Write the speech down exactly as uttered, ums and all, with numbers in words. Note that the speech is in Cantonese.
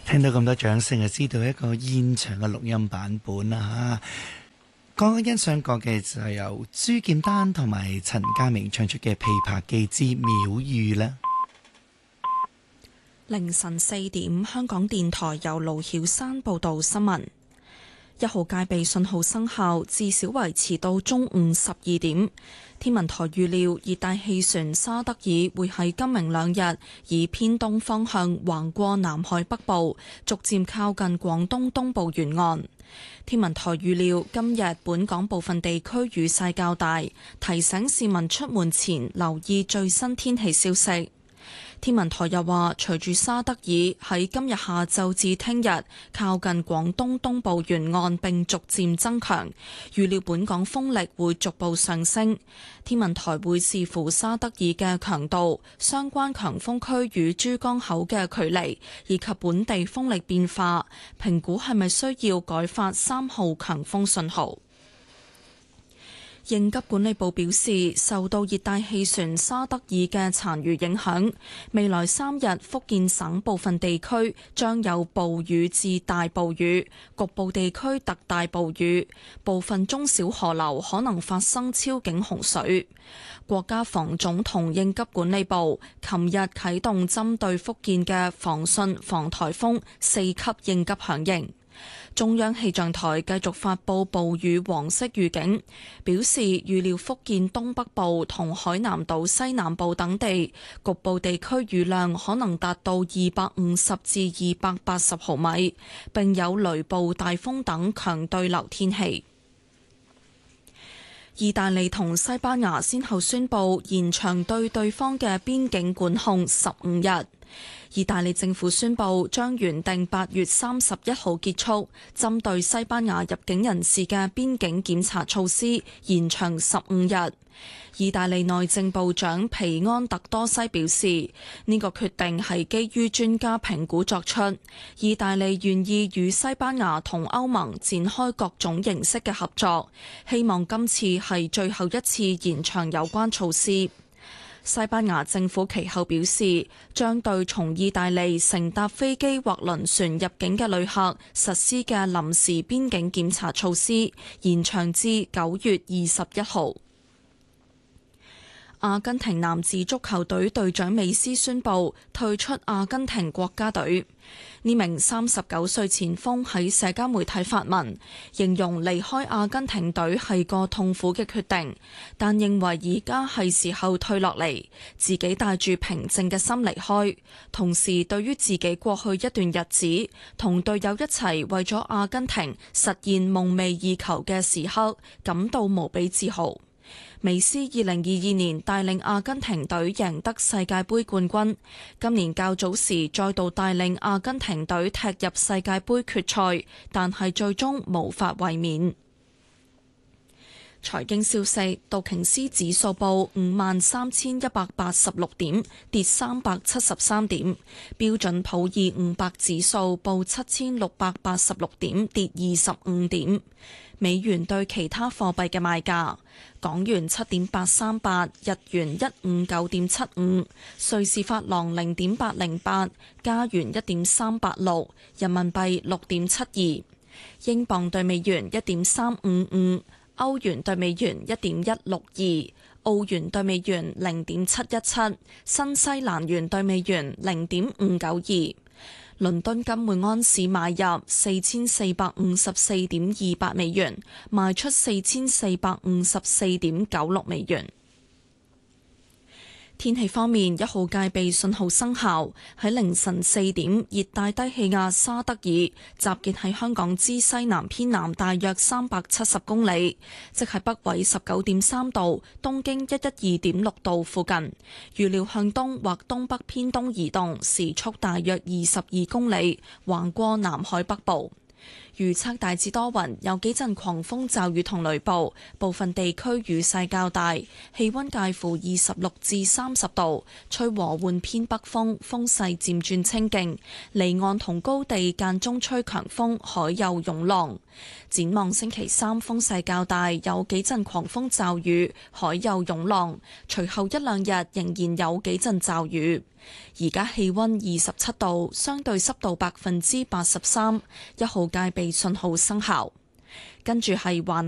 聽到咁多掌聲，就知道一個現場嘅錄音版本啦嚇。剛剛欣賞過嘅就係由朱劍丹同埋陳家明唱出嘅《琵琶記之廟宇》啦。 凌晨四點，香港電台由盧曉山報道新聞。一號戒備信號生效，至少維持到中午十二點。天文台預料熱帶氣旋沙德爾會喺今明兩日以偏東方向橫過南海北部，逐漸靠近廣東東部沿岸。天文台預料今日本港部分地區雨勢較大，提醒市民出門前留意最新天氣消息。天文台又話，隨住沙德爾喺今日下晝至聽日靠近廣東東部沿岸並逐漸增強，預料本港風力會逐步上升。天文台會視乎沙德爾嘅強度、相關強風區與珠江口嘅距離以及本地風力變化，評估係咪需要改發三號強風信號。應急管理部表示，受到熱帶氣旋沙德爾嘅殘餘影響，未來三日福建省部分地區將有暴雨至大暴雨，局部地區特大暴雨，部分中小河流可能發生超警洪水。國家防總同應急管理部琴日啟動針對福建嘅防汛防颱風四級應急響應。中央氣象台繼續發佈暴雨黃色預警，表示預料福建東北部同海南島西南部等地局部地區雨量可能達到二百五十至二百八十毫米，並有雷暴、大風等強對流天氣。意大利同西班牙先後宣布延長對對方嘅邊境管控十五日。意大利政府宣布將原定八月三十一號結束，針對西班牙入境人士嘅邊境檢查措施延長十五日。意大利內政部長皮安特多西表示，呢個決定係基於專家評估作出，意大利願意與西班牙同歐盟展開各種形式嘅合作，希望今次係最後一次延長有關措施。西班牙政府其後表示，將對從意大利乘搭飛機或輪船入境嘅旅客實施嘅臨時邊境檢查措施延長至九月二十一號。阿根廷男子足球隊隊長美斯宣布退出阿根廷國家隊。呢名三十九歲前鋒喺社交媒體發文，形容離開阿根廷隊係個痛苦嘅決定，但認為而家係時候退落嚟，自己帶住平靜嘅心離開。同時，對於自己過去一段日子同隊友一齊為咗阿根廷實現夢寐以求嘅時刻，感到無比自豪。美斯二零二二年帶領阿根廷隊贏得世界盃冠軍，今年較早時再度帶領阿根廷隊踢入世界盃決賽，但係最終無法衛冕。財經消息，道瓊斯指數報五萬三千一百八十六點，跌三百七十三點；標準普爾五百指數報七千六百八十六點，跌二十五點。美元對其他貨幣嘅賣價：港元七點八三八，日元一五九點七五，瑞士法郎零點八零八，加元一點三八六，人民幣六點七二，英鎊對美元一點三五五，歐元對美元一點一六二，澳元對美元零點七一七，新西蘭元對美元零點五九二。倫敦金每安士買入四千四百五十四點二八美元，賣出四千四百五十四點九六美元。天氣方面，一號戒備信號生效。喺凌晨四點，熱帶低氣壓沙德爾集結喺香港之西南偏南大約三百七十公里，即係北緯十九點三度、東經一一二點六度附近。預料向東或東北偏東移動，時速大約二十二公里，橫過南海北部。 預測大致多雲，有幾陣狂風驟雨同雷暴，部分地區雨勢較大，氣溫介乎二十六至三十度，吹和緩偏北風，風勢漸轉清勁，離岸同高地間中吹強風，海有湧浪。展望星期三風勢較大，有幾陣狂風驟雨，海有湧浪，隨後一兩日仍然有幾陣驟雨。而家氣溫二十七度，相對濕度百分之八十三，一號戒備信號生效。跟住係華南